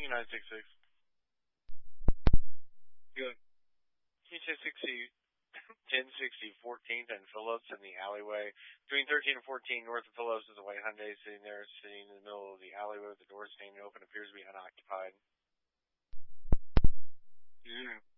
United 966. Good. T-1060, 1060 14th and Phillips in the alleyway. Between 13 and 14 north of Phillips is a white Hyundai sitting in the middle of the alleyway with the door standing open. Appears to be unoccupied. Yeah.